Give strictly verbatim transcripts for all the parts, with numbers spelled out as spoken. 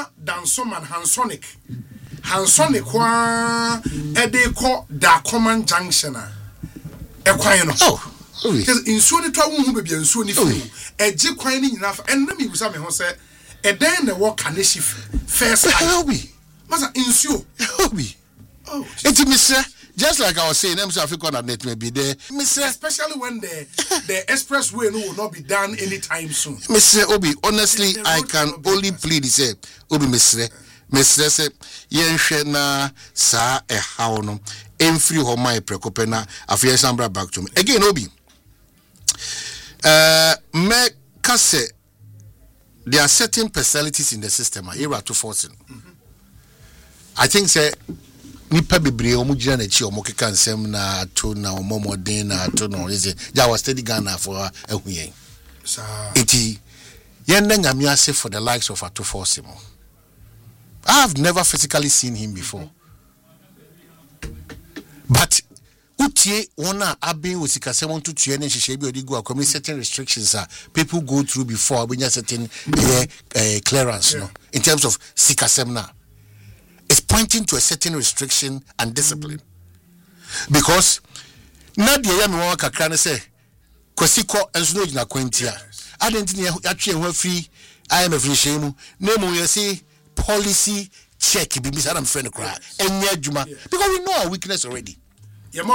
Dansoman Hansonic. Hansonic kwa edeko da common junction. Oh. Because in so the two who be in so ni fu e je kwan ni nyina fa en na me busa me ho se e den na wo kaneshi first Obi masa insuo Obi oh it mister just like I was saying M South Africa net may be there mister especially when the the expressway no will not be done anytime soon mister Obi honestly I can only plead say Obi mister mister say yenhwe na sa e hawo no emfiri ho mai prekope na afia sambra back to me again Obi. Uh, me kase there are certain personalities in the system are to forcing. Mm-hmm. I think say nipa bebre omu gina na chi omu keka nsem na to na omomodin na to no is ja was steady Ghana for ehuyen. Sa eti yen na nyame ase for the likes of Ato Forcing. I have never physically seen him before. But utie one abin with sikase want to tue ne hihye bi odigo akomi certain restrictions are people go through before when certain uh, uh, clearance yeah. no in terms of sikasem na it's pointing to a certain restriction and discipline because na de ya me wa kakra ne say kwasiko enso no gina kwantia adenti ne atwe ho afiri I M F hihye mu na mu yesi policy check bi mi sada mfriend kra enya adwuma because we know our weakness already. We've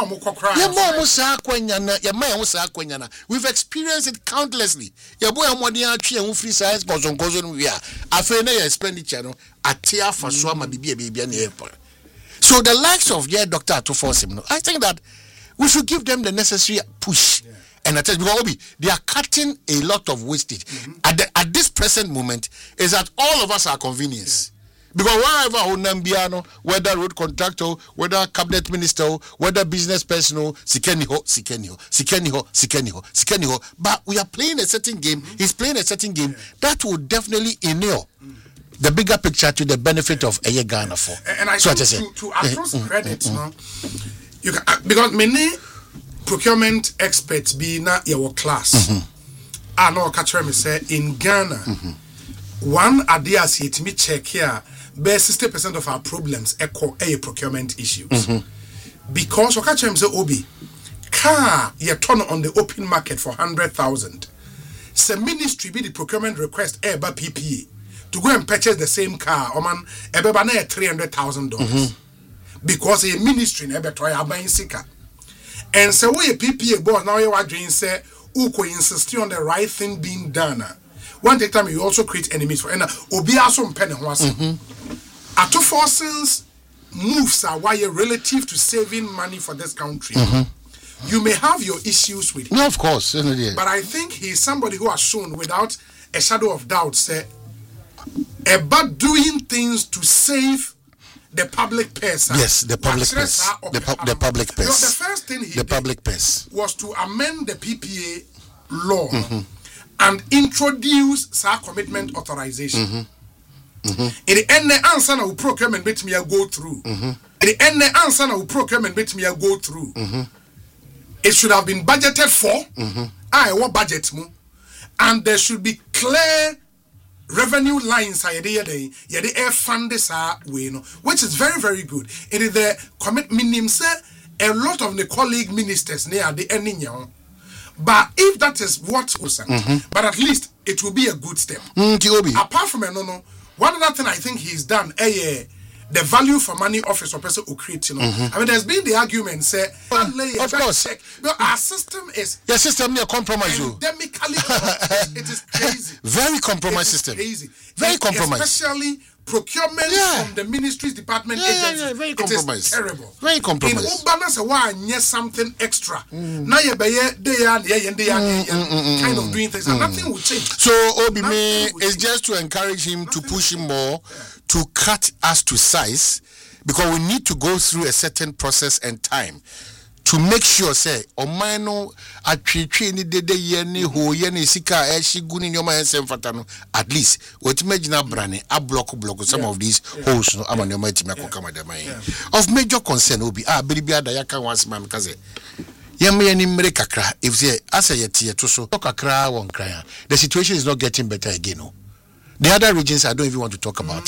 experienced it countlessly. Your boy Amodia tree and free size goes on goes on we are. I feel no expenditure no a tear for swama baby baby and airport. So the likes of your doctor Ato Forcing, I think that we should give them the necessary push. Yeah. And I tell you, they are cutting a lot of wastage. Mm-hmm. At the, at this present moment, is that all of us are convenience. Yeah. Because wherever Onambiano, whether road contractor, whether cabinet minister, whether business person, Sikeniho, Sikeniho, Sikeniho, Sikeniho, Sikeniho. But we are playing a certain game. Mm-hmm. He's playing a certain game yeah. that will definitely inure mm-hmm. the bigger picture to the benefit yeah. of Eye Ghana for. And I so think to, to, to across mm-hmm. credits, mm-hmm. no, you can, uh, because many procurement experts be na your class. Mm-hmm. I know catch me say in Ghana, mm-hmm. one idea see it me check here. Bear sixty percent of our problems echo a procurement issues. Mm-hmm. Because we catch him say Obi car you turn on the open market for hundred thousand. Say ministry be the procurement request eba P P A to go and purchase the same car or man eba na three hundred thousand dollars. Because a ministry eba try buying sika. And so we a P P A board now you are doing say uko insist on the right thing being done. One take time you also create enemies for and obi aso mpene ho ase. Ato Forcing's moves are why relative to saving money for this country. Mm-hmm. You may have your issues with him. No, of course. But I think he's somebody who has shown without a shadow of doubt say about doing things to save the public purse. Yes, the public purse. The, pu- the public purse. You know, the first thing he the did public purse. was to amend the P P A law mm-hmm. and introduce sa commitment authorization. Mm-hmm. Mm-hmm. In the end, the answer now procurement bit me go through. Mm-hmm. In the end, the answer now procurement bit me go through. Mm-hmm. It should have been budgeted for. Mm-hmm. I want budget mo, and there should be clear revenue lines. I dey dey yeah the air fund this way no, which is very very good. It is the commit minimum say a lot of the colleague ministers near the ending young. But if that is what was mm-hmm. but at least it will be a good step. Mm-hmm. Apart from a no no. One other thing I think he's done, eh, the value for money office or person who create, you know. Mm-hmm. I mean, there's been the argument, say, um, of course, check. No, our system is your system near compromise. Endemically, it is crazy. Very compromised system. Crazy. Very compromised. Especially procurement yeah. from the ministry's department yeah, agency. Yeah, yeah, very it compromised. Is terrible. Very compromised. In Ubana say why yes something extra. Now you be they are they are kind of doing things and nothing will change. So Obi me is just to encourage him nothing to push him more yeah. to cut us to size because we need to go through a certain process and time to make sure say omano atwetwe ni dede ye ni ho ye ni sika e shigu ni nyoma ensem fata no at least wetimagina brane a block block some yeah. of these yeah. holes no ama nyoma etima ko kama dem yeah. of major concern obi ah biribi ada yaka once mam kaze yemme ni mre kakra if say asa yete to so kakra won kran the situation is not getting better again no the other regions I don't even want to talk about